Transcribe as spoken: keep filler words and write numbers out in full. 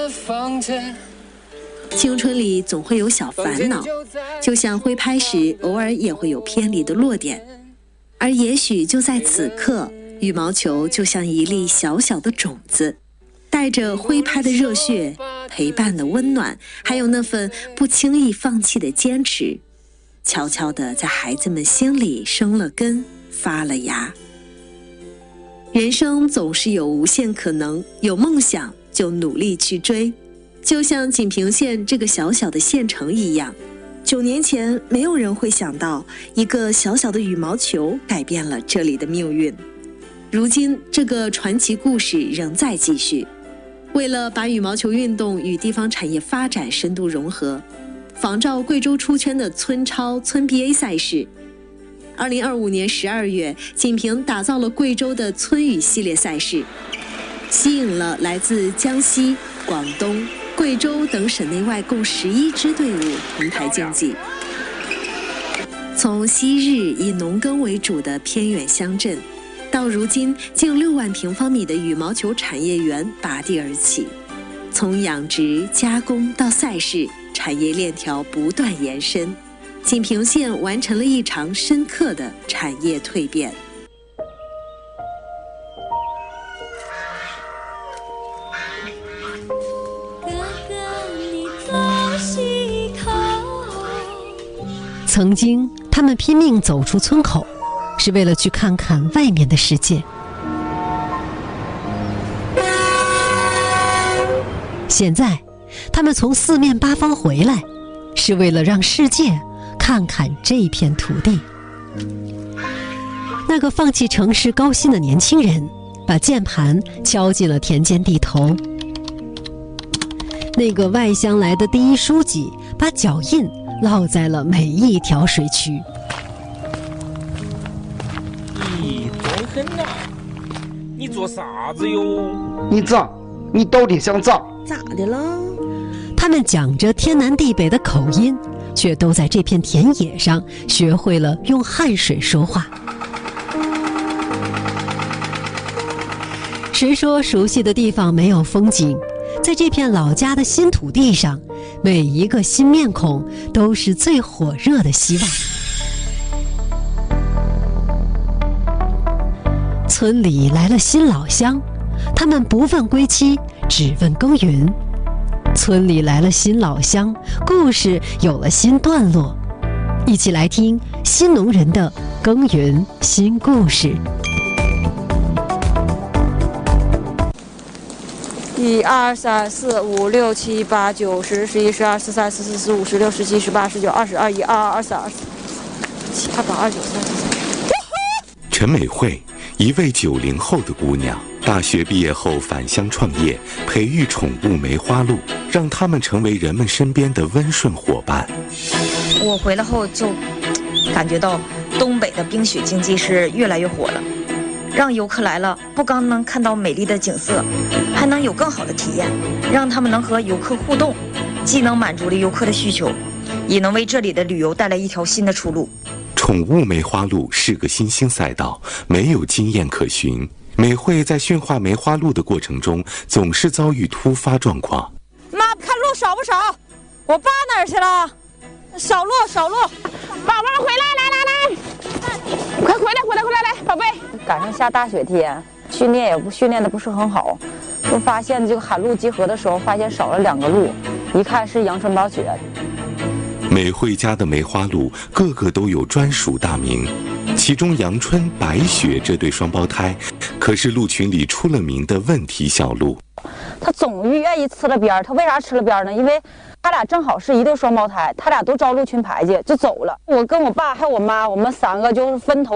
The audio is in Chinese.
青春里总会有小烦恼，就像挥拍时偶尔也会有偏离的落点，而也许就在此刻，羽毛球就像一粒小小的种子，带着挥拍的热血，陪伴的温暖，还有那份不轻易放弃的坚持，悄悄地在孩子们心里生了根，发了芽。人生总是有无限可能，有梦想就努力去追。就像锦屏县这个小小的县城一样，九年前没有人会想到一个小小的羽毛球改变了这里的命运。如今这个传奇故事仍在继续。为了把羽毛球运动与地方产业发展深度融合，仿照贵州出圈的村超村 B A 赛事，二零二五年十二月，锦屏打造了贵州的村羽系列赛事，吸引了来自江西、广东、贵州等省内外共十一支队伍同台竞技。从昔日以农耕为主的偏远乡镇，到如今近六万平方米的羽毛球产业园拔地而起，从养殖、加工到赛事，产业链条不断延伸。锦屏县完成了一场深刻的产业蜕变。 曾经，他们拼命走出村口，是为了去看看外面的世界。现在，他们从四面八方回来，是为了让世界看看这片土地。那个放弃城市高薪的年轻人，把键盘敲进了田间地头。那个外乡来的第一书记，把脚印烙在了每一条水渠。 咦，装狠呐！你做啥子哟？ 你咋？你到底想咋？ 咋的了？ 他们讲着天南地北的口音，却都在这片田野上学会了用汗水说话。谁说熟悉的地方没有风景？在这片老家的新土地上，每一个新面孔都是最火热的希望。村里来了新老乡，他们不问归期，只问耕耘。村里来了新老乡，故事有了新段落。一起来听新农人的耕耘新故事。 一二三四五六七八九十十一十二十三十四十五十六十七十八十九二十二一二二二三二四七二八二九三十三。 陈美惠，一位九零后的姑娘，大学毕业后返乡创业，培育宠物梅花鹿，让它们成为人们身边的温顺伙伴。 我回来后就感觉到东北的冰雪经济是越来越火了。让游客来了，不光能看到美丽的景色，还能有更好的体验，让他们能和游客互动，既能满足了游客的需求，也能为这里的旅游带来一条新的出路。 宠物梅花鹿是个新兴赛道，没有经验可循。美惠在驯化梅花鹿的过程中，总是遭遇突发状况。 妈，看鹿少不少？我爸哪儿去了？少鹿，少鹿，宝宝们回来，来来来，快回来，回来，回来，来，宝贝。赶上下大雪天，训练也不训练的不是很好，就发现这个喊鹿集合的时候，发现少了两个鹿，一看是阳春白雪。 美惠家的梅花鹿个个都有专属大名，其中阳春、白雪这对双胞胎，可是鹿群里出了名的问题小鹿。 他总愿意吃了边儿，他为啥吃了边儿呢？因为他俩正好是一对双胞胎，他俩都招鹿群排去就走了。我跟我爸还有我妈，我们三个就是分头